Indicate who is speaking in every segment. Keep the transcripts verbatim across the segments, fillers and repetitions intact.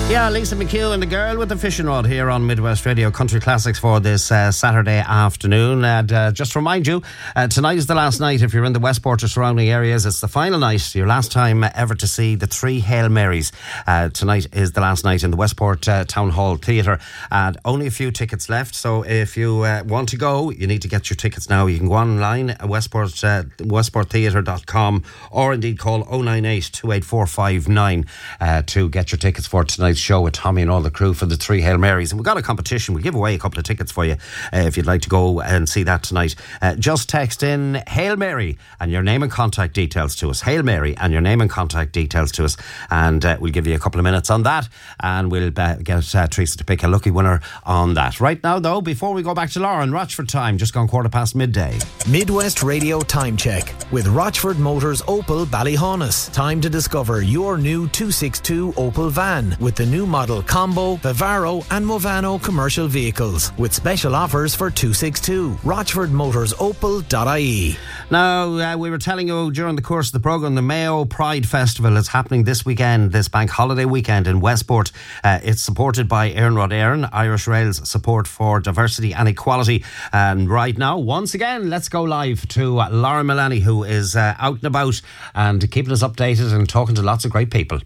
Speaker 1: Yeah, Lisa McHugh and the Girl with the Fishing Rod here on Midwest Radio Country Classics for this uh, Saturday afternoon. And uh, just to remind you, uh, tonight is the last night. If you're in the Westport or surrounding areas, it's the final night, your last time ever to see the three Hail Marys. Uh, tonight is the last night in the Westport uh, Town Hall Theatre, and only a few tickets left. So if you uh, want to go, you need to get your tickets now. You can go online at Westport, uh, westport theatre dot com, or indeed call oh nine eight, two eight four five nine uh, to get your tickets for tonight's show with Tommy and all the crew for the three Hail Marys. And we've got a competition. We'll give away a couple of tickets for you uh, if you'd like to go and see that tonight. Uh, just text in Hail Mary and your name and contact details to us. Hail Mary and your name and contact details to us, and uh, we'll give you a couple of minutes on that, and we'll uh, get uh, Teresa to pick a lucky winner on that. Right now though, before we go back to Lauren, Rochford time, just gone quarter past midday.
Speaker 2: Midwest Radio Time Check with Rochford Motors Opel Ballyhaunis. Time to discover your new two sixty-two Opel van with the new model Combo, Vivaro and Movano commercial vehicles with special offers for two sixty-two. rochford motors opel dot I E.
Speaker 1: Now, uh, we were telling you during the course of the programme, the Mayo Pride Festival is happening this weekend, this bank holiday weekend in Westport. Uh, it's supported by Iarnród Éireann, Irish Rail's support for diversity and equality. And right now, once again, let's go live to uh, Lauren Mullaney, who is uh, out and about and keeping us updated and talking to lots of great people.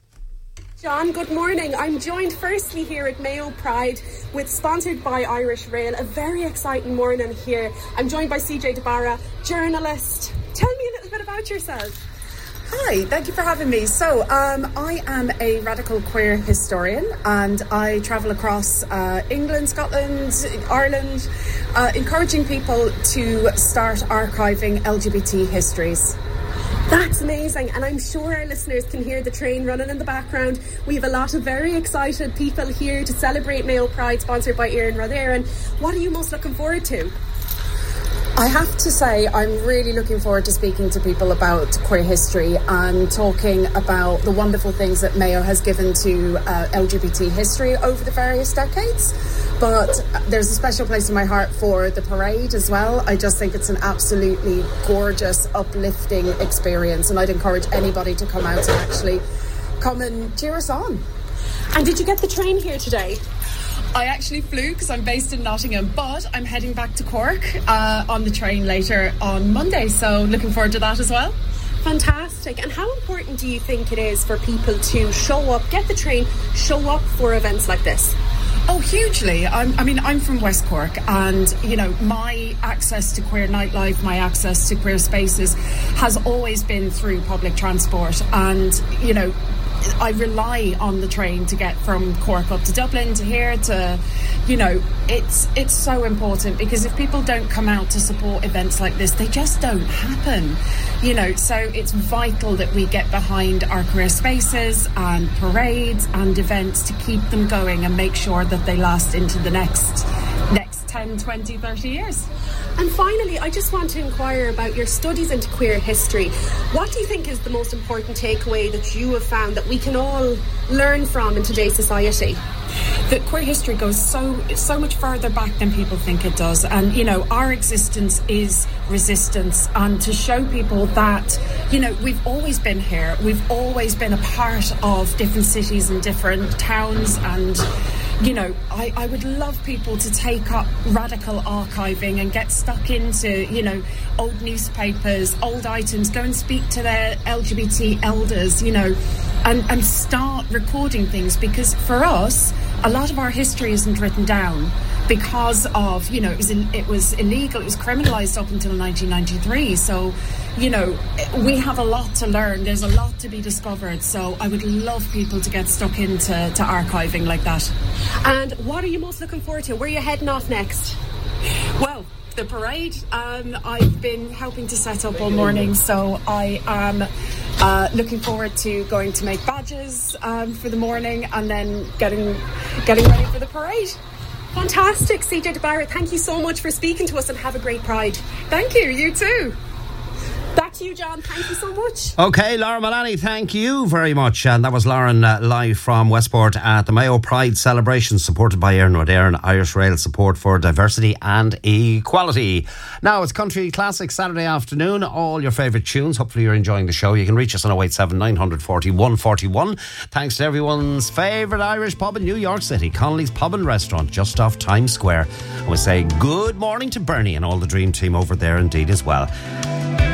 Speaker 3: John, good morning. I'm joined firstly here at Mayo Pride with sponsored by Irish Rail. A very exciting morning here. I'm joined by C J DeBarra, journalist. Tell me a little bit about yourself.
Speaker 4: Hi, thank you for having me. So um, I am a radical queer historian, and I travel across uh, England, Scotland, Ireland, uh, encouraging people to start archiving L G B T histories.
Speaker 3: That's amazing, and I'm sure our listeners can hear the train running in the background. We have a lot of very excited people here to celebrate Mayo Pride, sponsored by Iarnród Éireann. What are you most looking forward to?
Speaker 4: I have to say I'm really looking forward to speaking to people about queer history and talking about the wonderful things that Mayo has given to uh, L G B T history over the various decades. But there's a special place in my heart for the parade as well. I just think it's an absolutely gorgeous, uplifting experience, and I'd encourage anybody to come out and actually come and cheer us on.
Speaker 3: And did you get the train here today?
Speaker 4: I actually flew because I'm based in Nottingham, but I'm heading back to Cork uh, on the train later on Monday, so looking forward to that as well.
Speaker 3: Fantastic. And how important do you think it is for people to show up, get the train, show up for events like this?
Speaker 4: Oh, hugely. I'm, I mean, I'm from West Cork, and, you know, my access to queer nightlife, my access to queer spaces has always been through public transport. And, you know, I rely on the train to get from Cork up to Dublin to here to, you know, it's it's so important, because if people don't come out to support events like this, they just don't happen, you know. So it's vital that we get behind our queer spaces and parades and events to keep them going and make sure that they last into the next next ten, twenty, thirty years.
Speaker 3: And finally, I just want to inquire about your studies into queer history. What do you think is the most important takeaway that you have found that we can all learn from in today's society?
Speaker 4: That queer history goes so so much further back than people think it does. And, you know, our existence is resistance. And to show people that, you know, we've always been here. We've always been a part of different cities and different towns. And, you know, I, I would love people to take up radical archiving and get stuck into, you know, old newspapers, old items, go and speak to their L G B T elders, you know, and, and start recording things. Because for us, a lot of our history isn't written down because of, you know, it was it was illegal, it was criminalised up until nineteen ninety-three. So, you know, we have a lot to learn. There's a lot to be discovered. So I would love people to get stuck into to archiving like that.
Speaker 3: And what are you most looking forward to? Where are you heading off next?
Speaker 4: Well, the parade. Um, I've been helping to set up all morning, so I am uh, looking forward to going to make badges um, for the morning, and then getting getting ready for the parade.
Speaker 3: Fantastic. C J DeBarra, thank you so much for speaking to us, and have a great Pride.
Speaker 4: Thank you. You too.
Speaker 3: That's to you, John. Thank you so much.
Speaker 1: Okay, Lauren Mullaney, thank you very much. And that was Lauren uh, live from Westport at the Mayo Pride celebration, supported by Iarnród Éireann, Irish Rail support for diversity and equality. Now it's Country Classics Saturday afternoon. All your favourite tunes. Hopefully you're enjoying the show. You can reach us on oh eight seven, nine four oh, one four one. Thanks to everyone's favourite Irish pub in New York City, Connolly's Pub and Restaurant, just off Times Square. And we say good morning to Bernie and all the Dream Team over there indeed as well.